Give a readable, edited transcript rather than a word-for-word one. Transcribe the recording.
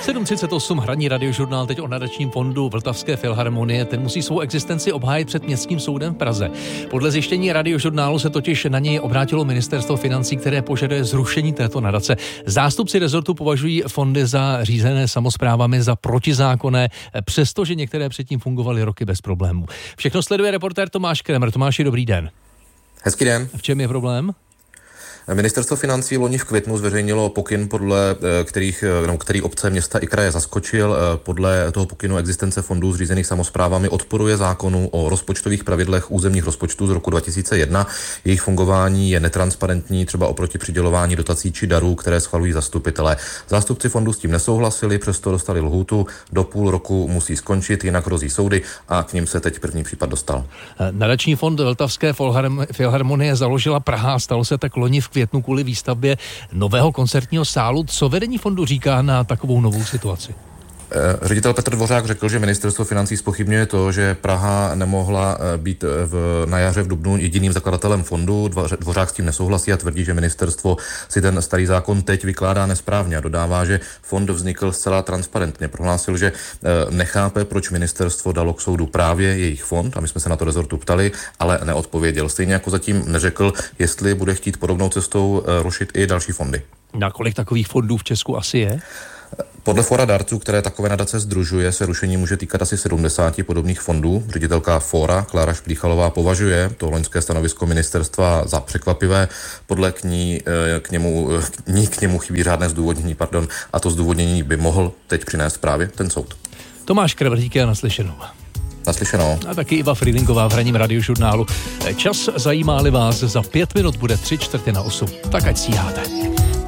7:38 hraní Radiožurnál teď o nadačním fondu Vltavské filharmonie. Ten musí svou existenci obhájit před Městským soudem v Praze. Podle zjištění Radiožurnálu se totiž na něj obrátilo Ministerstvo financí, které požaduje zrušení této nadace. Zástupci rezortu považují fondy za řízené samosprávami za protizákonné, přestože některé předtím fungovaly roky bez problémů. Všechno sleduje reportér Tomáš Kremer. Tomáši, dobrý den. Hezký den. V čem je problém? Ministerstvo financí loni v květnu zveřejnilo pokyn, podle který obce, města i kraje zaskočil. Podle toho pokynu existence fondů zřízených samosprávami odporuje zákonu o rozpočtových pravidlech územních rozpočtů z roku 2001. Jejich fungování je netransparentní, třeba oproti přidělování dotací či darů, které schvalují zastupitelé. Zástupci fondů s tím nesouhlasili, přesto dostali lhůtu. Do půl roku musí skončit, jinak hrozí soudy a k nim se teď první případ dostal. Nadační fond Vltavské filharmonie založila Praha, stalo se tak loni v květnu kvůli výstavbě nového koncertního sálu. Co vedení fondu říká na takovou novou situaci? Ředitel Petr Dvořák řekl, že Ministerstvo financí zpochybňuje to, že Praha nemohla být na jaře v dubnu jediným zakladatelem fondu. Dvořák s tím nesouhlasí a tvrdí, že ministerstvo si ten starý zákon teď vykládá nesprávně a dodává, že fond vznikl zcela transparentně. Prohlásil, že nechápe, proč ministerstvo dalo k soudu právě jejich fond, a my jsme se na to rezortu ptali, ale neodpověděl. Stejně jako zatím neřekl, jestli bude chtít podobnou cestou rušit i další fondy. Na kolik takových fondů v Česku asi je? Podle Fóra dárců, které takové nadace sdružuje, se rušení může týkat asi 70 podobných fondů. Ředitelka Fóra Klára Šplíchalová považuje to loňské stanovisko ministerstva za překvapivé. Podle k němu chybí řádné zdůvodnění, a to zdůvodnění by mohl teď přinést právě ten soud. Tomáš Kremer, díky a naslyšenou. Naslyšenou. A taky Iva Frýdlingová v hraním Radiožurnálu. Čas zajímá-li vás, za 5 minut bude 7:45. Tak ať stíháte.